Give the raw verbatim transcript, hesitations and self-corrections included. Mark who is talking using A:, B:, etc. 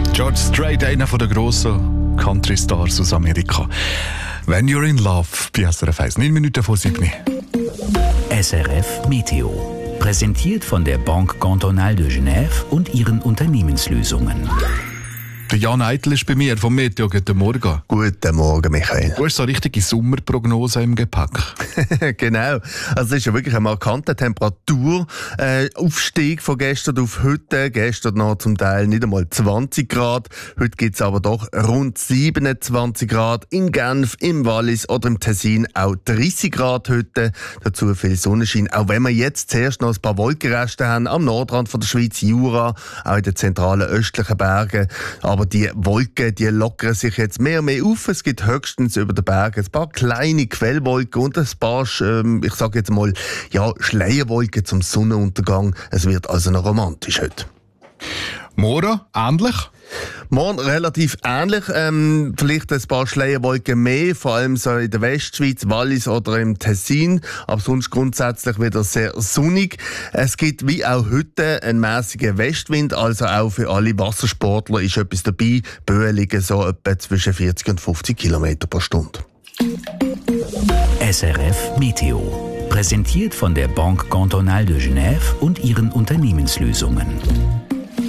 A: George Strait, einer der grossen Country-Stars aus Amerika. «When You're in Love» bei S R F eins. neun Minuten vor sieben.
B: S R F Meteo. Präsentiert von der Banque Cantonale de Genève und ihren Unternehmenslösungen.
A: Der Jan Eitel ist bei mir vom Meteo. Guten Morgen.
C: Guten Morgen, Michael.
A: Du hast so eine richtige Sommerprognose im Gepäck.
C: Genau. Also es ist ja wirklich ein markanter Temperaturaufstieg äh, von gestern auf heute. Gestern noch zum Teil nicht einmal zwanzig Grad. Heute gibt es aber doch rund siebenundzwanzig Grad. In Genf, im Wallis oder im Tessin auch dreißig Grad heute. Dazu viel Sonnenschein. Auch wenn wir jetzt zuerst noch ein paar Wolkenreste haben am Nordrand von der Schweiz, Jura, auch in den zentralen östlichen Bergen. Aber die Wolken, die lockern sich jetzt mehr und mehr auf. Es gibt höchstens über den Bergen ein paar kleine Quellwolken und ein paar, ähm, ich sage jetzt mal, ja, Schleierwolken zum Sonnenuntergang. Es wird also noch romantisch heute.
A: Morgen ähnlich?
C: Morgen relativ ähnlich, ähm, vielleicht ein paar Schleierwolken mehr, vor allem so in der Westschweiz, Wallis oder im Tessin, aber sonst grundsätzlich wieder sehr sonnig. Es gibt wie auch heute einen mäßigen Westwind, also auch für alle Wassersportler ist etwas dabei. Böen liegen so etwa zwischen vierzig und fünfzig Kilometer pro Stunde.
B: S R F Meteo. Präsentiert von der Banque Cantonale de Genève und ihren Unternehmenslösungen.